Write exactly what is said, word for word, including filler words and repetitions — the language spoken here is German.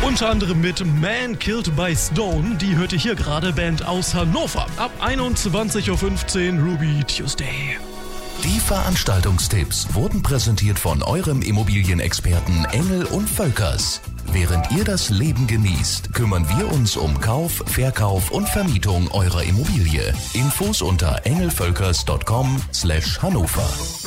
Unter anderem mit Man Killed by Stone, die hört ihr hier gerade, Band aus Hannover. Ab einundzwanzig Uhr fünfzehn Ruby Tuesday. Die Veranstaltungstipps wurden präsentiert von eurem Immobilienexperten Engel und Völkers. Während ihr das Leben genießt, kümmern wir uns um Kauf, Verkauf und Vermietung eurer Immobilie. Infos unter engelvölkers punkt com slash Hannover.